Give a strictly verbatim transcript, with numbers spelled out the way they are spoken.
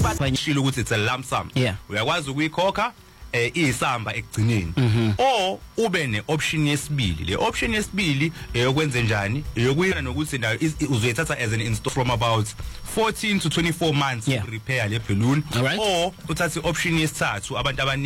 bashilo ukuthi it's a lump sum. Uyakwazi ukuyikhokha eh isamba ekugcineni. O ube ne option yesibili. Le option yesibili eyokwenza njani? Eyokuyena nokuthi nayo uzoyithatha as an install from about fourteen to twenty-four months to repair le balloon. Or uthatha option yesithathu abantu